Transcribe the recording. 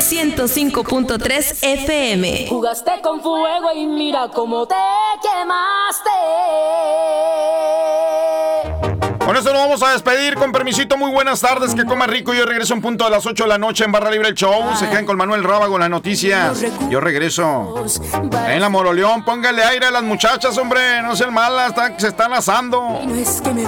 105.3 FM. Jugaste con fuego y mira cómo te quemaste. Con esto nos vamos a despedir. Con permisito, muy buenas tardes. Que coma rico. Yo regreso en punto a las 8 de la noche en Barra Libre el Show. Se quedan con Manuel Rábago, las noticias. Yo regreso. En la Moroleón, póngale aire a las muchachas, hombre. No sean malas, se están asando.